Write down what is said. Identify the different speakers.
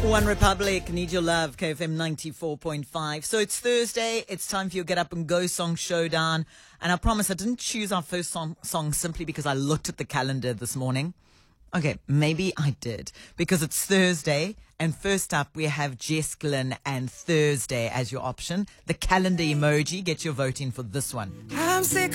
Speaker 1: One Republic, Need Your Love, KFM 94.5. So it's Thursday. It's time for your Get Up and Go Song Showdown. And I promise I didn't choose our first song simply because I looked at the calendar this morning. Okay, maybe I did because it's Thursday. And first up, we have Jess Glynn and Thursday as your option. The calendar emoji. Get your vote in for this one.
Speaker 2: I'm sick